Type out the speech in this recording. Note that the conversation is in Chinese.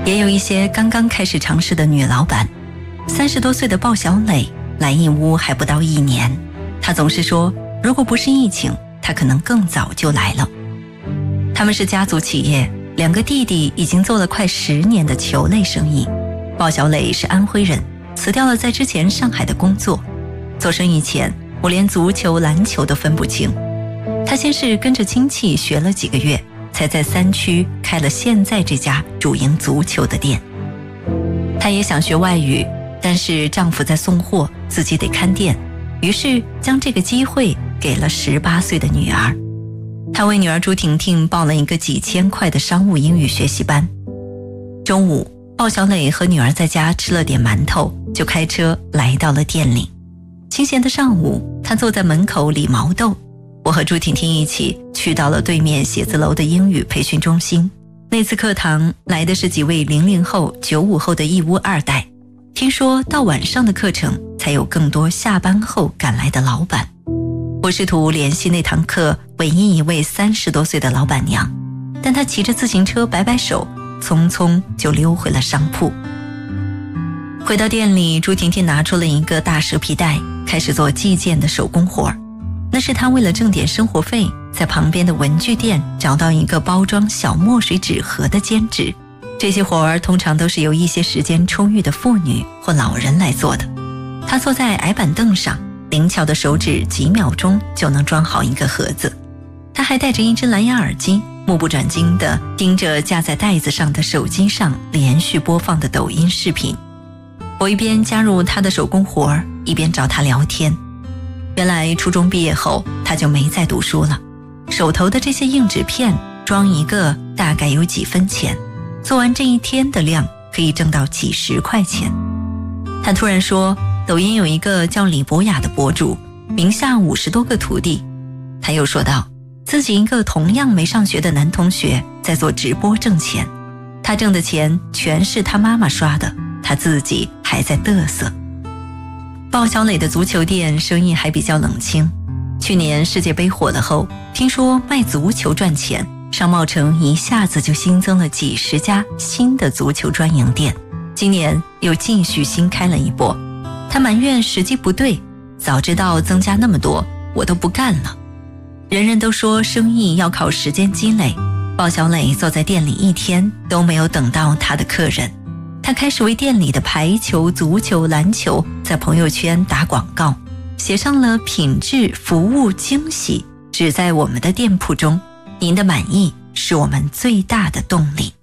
也有一些刚刚开始尝试的女老板。30多岁的鲍小磊来义乌还不到1年，他总是说如果不是疫情，他可能更早就来了。他们是家族企业，2个弟弟已经做了快10年的球类生意。鲍小磊是安徽人，辞掉了在之前上海的工作。做生意前，我连足球、篮球都分不清。他先是跟着亲戚学了几个月，才在3区开了现在这家主营足球的店。他也想学外语，但是丈夫在送货，自己得看店，于是将这个机会给了18岁的女儿。他为女儿朱婷婷报了一个几千块的商务英语学习班。中午，鲍小磊和女儿在家吃了点馒头，就开车来到了店里。清闲的上午，他坐在门口理毛豆。我和朱婷婷一起去到了对面写字楼的英语培训中心。那次课堂来的是几位00后、95后的义乌2代。听说到晚上的课程才有更多下班后赶来的老板。我试图联系那堂课唯一一位30多岁的老板娘，但她骑着自行车摆摆手，匆匆就溜回了商铺。回到店里，朱婷婷拿出了一个大蛇皮袋，开始做计件的手工活。那是她为了挣点生活费，在旁边的文具店找到一个包装小墨水纸盒的兼职。这些活儿通常都是由一些时间充裕的妇女或老人来做的。她坐在矮板凳上，灵巧的手指几秒钟就能装好一个盒子。她还戴着一只蓝牙耳机，目不转睛地盯着架在袋子上的手机上连续播放的抖音视频。我一边加入她的手工活儿，一边找她聊天。原来初中毕业后，她就没再读书了。手头的这些硬纸片装一个大概有几分钱，做完这一天的量可以挣到几10块钱。她突然说，抖音有一个叫李博雅的博主，名下50多个徒弟。她又说道，自己一个同样没上学的男同学在做直播挣钱，他挣的钱全是他妈妈刷的，他自己还在嘚瑟。鲍小磊的足球店生意还比较冷清，去年世界杯火了后，听说卖足球赚钱，商贸城一下子就新增了几10家新的足球专营店，今年又继续新开了一波。他埋怨时机不对，早知道增加那么多，我都不干了。人人都说生意要靠时间积累，鲍小磊坐在店里一天都没有等到他的客人。他开始为店里的排球、足球、篮球在朋友圈打广告，写上了品质、服务、惊喜，只在我们的店铺中，您的满意是我们最大的动力。